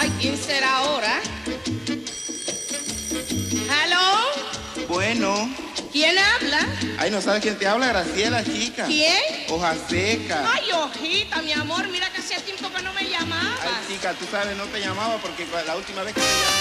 Ay, ¿quién será ahora? ¿Aló? Bueno. ¿Quién habla? Ay, ¿no sabes quién te habla? Graciela, chica. ¿Quién? Hoja seca. Ay, hojita, mi amor, mira que hacía tiempo que no me llamaba. Ay, chica, tú sabes, no te llamaba porque la última vez que te llamé